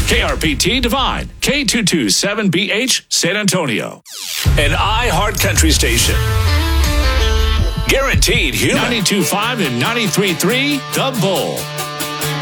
KRPT Divine, K227BH, San Antonio. An iHeart Country station. Guaranteed human. 92.5 and 93.3, The Bull.